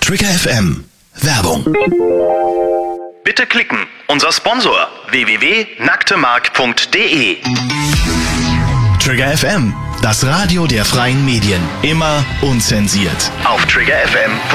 Trigger FM. Werbung. Bitte klicken. Unser Sponsor www.nacktemark.de. Trigger FM. Das Radio der freien Medien. Immer unzensiert. Auf triggerfm.de.